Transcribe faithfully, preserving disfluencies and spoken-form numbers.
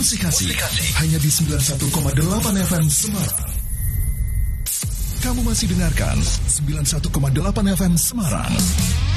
Musikasi, hanya di sembilan puluh satu koma delapan F M Semarang. Kamu masih dengarkan sembilan puluh satu koma delapan F M Semarang.